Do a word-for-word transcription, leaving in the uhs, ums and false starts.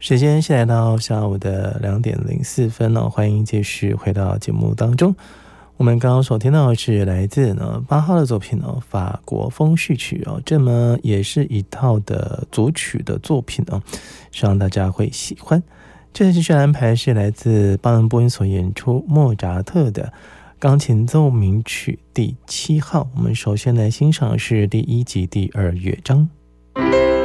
时间是来到下午的两点零四分哦，欢迎继续回到节目当中。我们刚刚所听到的是来自呢八号的作品哦，法国风序曲哦，这么也是一套的组曲的作品哦，希望大家会喜欢。这次继续安排是来自巴伦波音所演出莫扎特的钢琴奏鸣曲第七号，我们首先来欣赏的是第一集第二乐章。